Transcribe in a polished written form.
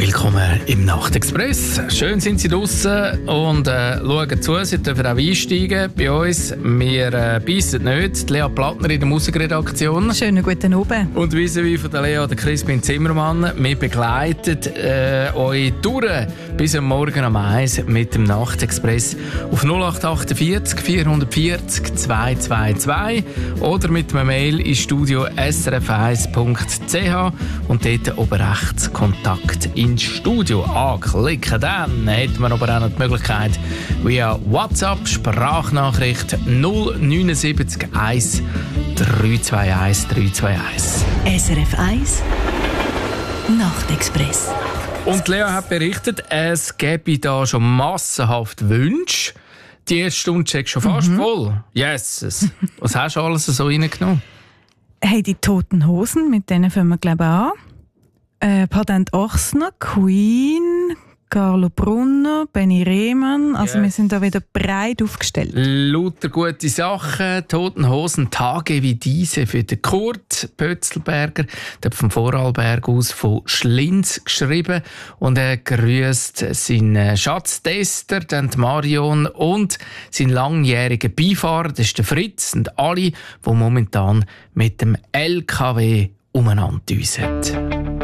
Willkommen im Nachtexpress. Schön sind Sie draussen und schauen zu. Sie dürfen auch einsteigen bei uns. Wir beißen nicht. Die Lea Plattner in der Musikredaktion. Schönen guten Abend. Und vis-à-vis von der Lea, der Crispin Zimmermann. Wir begleiten euch durch bis am Morgen um 1 mit dem Nachtexpress auf 0848 440 222 oder mit einer Mail ins Studio srf1.ch und dort oben rechts Kontakt ins Studio anklicken. Dann hätten wir aber auch noch die Möglichkeit via WhatsApp Sprachnachricht 079 1 321 321. SRF 1 Nachtexpress. Und Lea hat berichtet, es gäbe da schon massenhaft Wünsche. Die erste Stunde ist schon fast voll. Yes. Was hast du alles so reingenommen? Hey, die Toten Hosen, mit denen fangen wir glaube ich an. Patent Ochsner, Queen, Carlo Brunner, Benny Rehmann. Also wir sind da wieder breit aufgestellt. Lauter gute Sachen. Toten Hosen, Tage wie diese für den Kurt Pötzelberger. Der hat vom Vorarlberg aus von Schlinz geschrieben. Und er grüßt seinen Schatztester, den Marion, und seinen langjährigen Beifahrer, das ist der Fritz, und alle, die momentan mit dem LKW umeinander düsen.